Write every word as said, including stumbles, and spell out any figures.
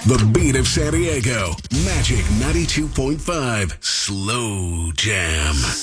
The beat of San Diego. Magic ninety-two point five. Slow Jam.